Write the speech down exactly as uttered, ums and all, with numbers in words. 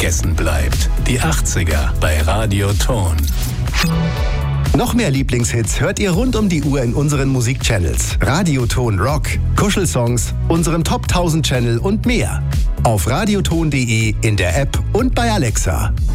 unvergessen bleibt. Die achtziger bei Radioton. Noch mehr Lieblingshits hört ihr rund um die Uhr in unseren Musikchannels. Radioton Rock, Kuschelsongs, unserem Top tausend Channel und mehr. Auf radioton punkt de, in der App und bei Alexa.